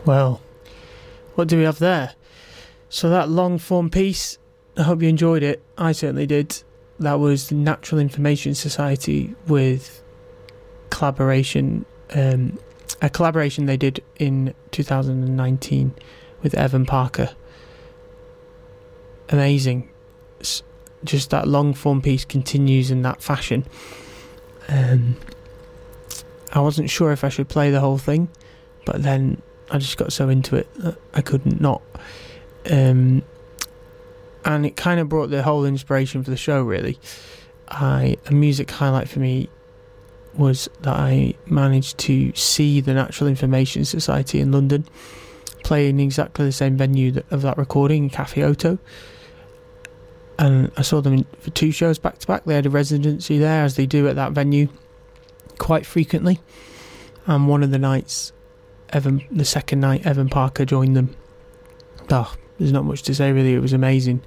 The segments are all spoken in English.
Well, what do we have there? So that long form piece, I hope you enjoyed it. I certainly did. That was the Natural Information Society with collaboration, a collaboration they did in 2019 with Evan Parker. Amazing. Just that long form piece continues in that fashion. I wasn't sure if I should play the whole thing, but then I just got so into it that I couldn't not. And it kind of brought the whole inspiration for the show, really. A music highlight for me was that I managed to see the Natural Information Society in London play in exactly the same venue of that recording, Cafe Oto. And I saw them for 2 shows back to back. They had a residency there, as they do at that venue quite frequently. And one of the nights, the second night, Evan Parker joined them. There's not much to say really. It was amazing.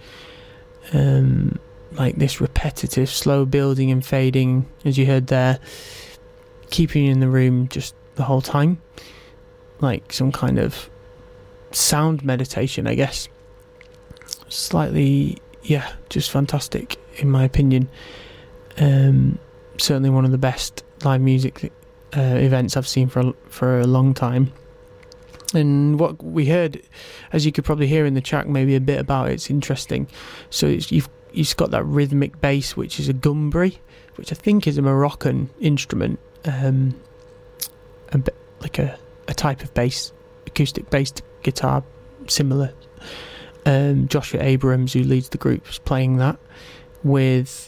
Like this repetitive, slow building and fading, as you heard there, keeping you in the room just the whole time, like some kind of sound meditation, I guess. Slightly, just fantastic in my opinion. Certainly one of the best live music events I've seen for a long time. And what we heard, as you could probably hear in the track, maybe a bit about it's interesting. So you've got that rhythmic bass, which is a gumbri, which I think is a Moroccan instrument, like a type of bass, acoustic bass guitar, similar. Joshua Abrams, who leads the group, is playing that with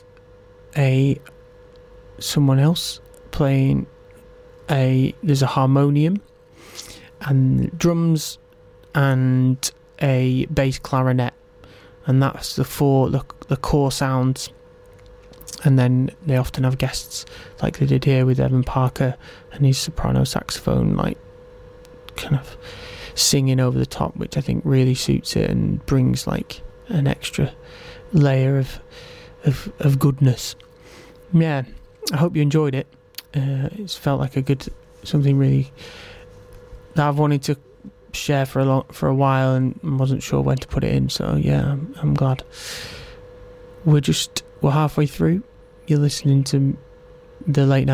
someone else playing there's a harmonium and drums and a bass clarinet, and that's the core sounds. And then they often have guests, like they did here with Evan Parker and his soprano saxophone, like kind of singing over the top, which I think really suits it and brings like an extra layer of goodness. I hope you enjoyed it. It's felt like something really that I've wanted to share for a while and wasn't sure when to put it in. So I'm glad. We're halfway through. You're listening to the Late Night